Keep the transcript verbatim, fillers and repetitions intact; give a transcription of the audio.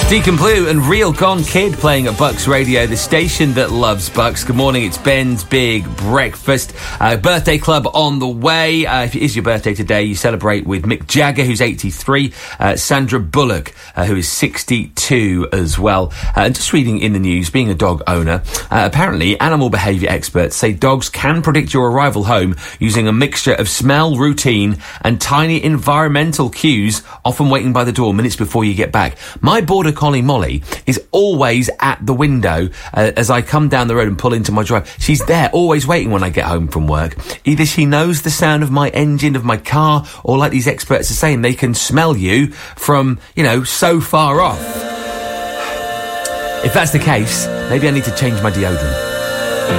Deacon Blue and Real Gone Kid playing at Bucks Radio, the station that loves Bucks. Good morning, it's Ben's Big Breakfast. Uh, birthday club on the way. Uh, if it is your birthday today, you celebrate with Mick Jagger, who's eighty-three, uh, Sandra Bullock, uh, who is sixty-two as well. Uh, and just reading in the news, being a dog owner, uh, apparently animal behaviour experts say dogs can predict your arrival home using a mixture of smell, routine and tiny environmental cues, often waiting by the door minutes before you get back. My border collie Molly is always at the window uh, as I come down the road and pull into my drive. She's there, always waiting when I get home from work. Either she knows the sound of my engine, of my car, or like these experts are saying, they can smell you from, you know, so far off. If that's the case, maybe I need to change my deodorant.